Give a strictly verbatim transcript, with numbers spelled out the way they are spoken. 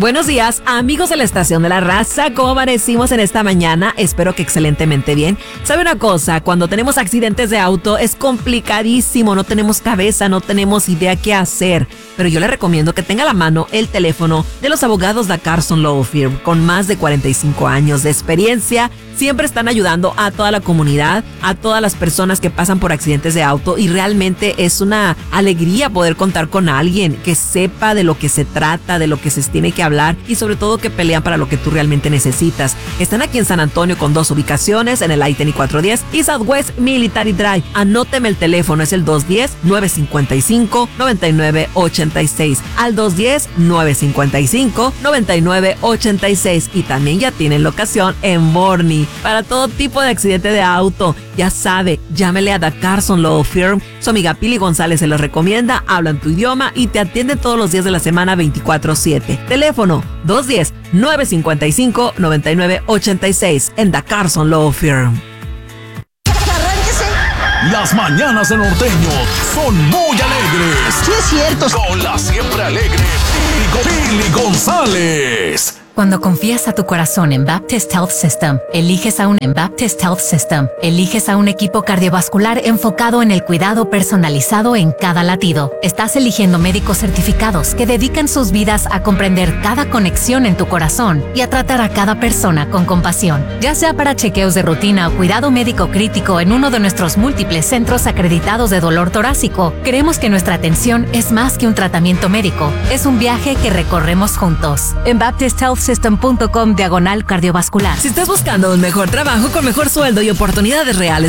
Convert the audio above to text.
Buenos días, amigos de la Estación de la Raza. ¿Cómo amanecimos en esta mañana? Espero que excelentemente bien. ¿Sabe una cosa? Cuando tenemos accidentes de auto es complicadísimo. No tenemos cabeza, no tenemos idea qué hacer. Pero yo le recomiendo que tenga a la mano el teléfono de los abogados de Carson Law Firm. Con más de cuarenta y cinco años de experiencia, siempre están ayudando a toda la comunidad, a todas las personas que pasan por accidentes de auto, y realmente es una alegría poder contar con alguien que sepa de lo que se trata, de lo que se tiene que hablar y sobre todo que pelean para lo que tú realmente necesitas. Están aquí en San Antonio con dos ubicaciones, en el I ten y cuatrocientos diez y Southwest Military Drive. Anóteme el teléfono, es el dos uno cero, nueve cinco cinco, nueve nueve ocho seis, al dos uno cero, nueve cinco cinco, nueve nueve ocho seis, y también ya tienen locación en Borny. Para todo tipo de accidente de auto, ya sabe, llámele a The Carson Law Firm. Su amiga Pili González se los recomienda, hablan tu idioma y te atienden todos los días de la semana veinticuatro siete. Teléfono dos uno cero, nueve cinco cinco, nueve nueve ocho seis en The Carson Law Firm. Las mañanas de Norteño son muy alegres. Sí, es cierto. Con la siempre alegre Pili González. Cuando confías a tu corazón en Baptist Health System, eliges a un en Baptist Health System, eliges a un equipo cardiovascular enfocado en el cuidado personalizado en cada latido. Estás eligiendo médicos certificados que dedican sus vidas a comprender cada conexión en tu corazón y a tratar a cada persona con compasión. Ya sea para chequeos de rutina o cuidado médico crítico en uno de nuestros múltiples centros acreditados de dolor torácico, creemos que nuestra atención es más que un tratamiento médico, es un viaje que recorremos juntos. En Baptist Health System punto com diagonal cardiovascular. Si estás buscando un mejor trabajo con mejor sueldo y oportunidades reales